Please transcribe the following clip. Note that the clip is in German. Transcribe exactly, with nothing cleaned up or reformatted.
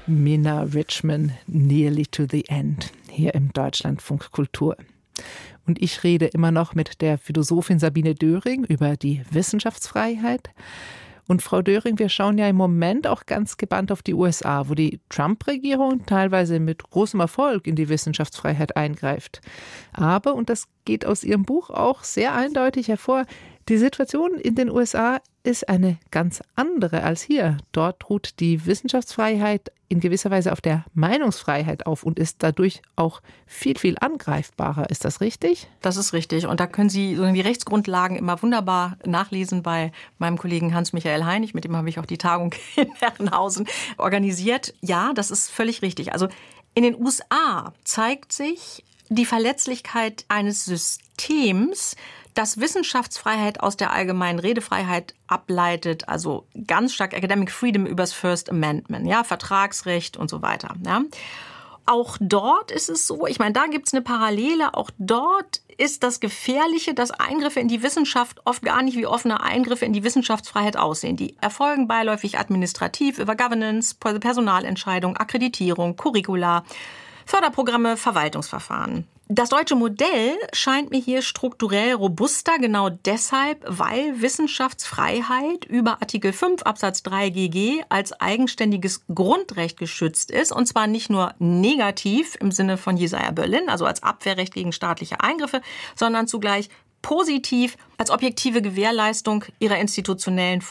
Minna Richman, Nearly to the End, hier im Deutschlandfunk Kultur. Und ich rede immer noch mit der Philosophin Sabine Döring über die Wissenschaftsfreiheit. Und Frau Döring, wir schauen ja im Moment auch ganz gebannt auf die U S A, wo die Trump-Regierung teilweise mit großem Erfolg in die Wissenschaftsfreiheit eingreift. Aber, und das geht aus Ihrem Buch auch sehr eindeutig hervor, die Situation in den U S A ist eine ganz andere als hier. Dort ruht die Wissenschaftsfreiheit in gewisser Weise auf der Meinungsfreiheit auf und ist dadurch auch viel, viel angreifbarer. Ist das richtig? Das ist richtig. Und da können Sie die Rechtsgrundlagen immer wunderbar nachlesen bei meinem Kollegen Hans-Michael Heinig. Mit dem habe ich auch die Tagung in Herrenhausen organisiert. Ja, das ist völlig richtig. Also in den U S A zeigt sich die Verletzlichkeit eines Systems, das Wissenschaftsfreiheit aus der allgemeinen Redefreiheit ableitet, also ganz stark Academic Freedom übers First Amendment, ja, Vertragsrecht und so weiter. Ja. Auch dort ist es so, ich meine, da gibt es eine Parallele, auch dort ist das Gefährliche, dass Eingriffe in die Wissenschaft oft gar nicht wie offene Eingriffe in die Wissenschaftsfreiheit aussehen. Die erfolgen beiläufig administrativ über Governance, Personalentscheidung, Akkreditierung, Curricula, Förderprogramme, Verwaltungsverfahren. Das deutsche Modell scheint mir hier strukturell robuster, genau deshalb, weil Wissenschaftsfreiheit über Artikel fünf Absatz drei G G als eigenständiges Grundrecht geschützt ist. Und zwar nicht nur negativ im Sinne von Jesaja Berlin, also als Abwehrrecht gegen staatliche Eingriffe, sondern zugleich positiv als objektive Gewährleistung ihrer institutionellen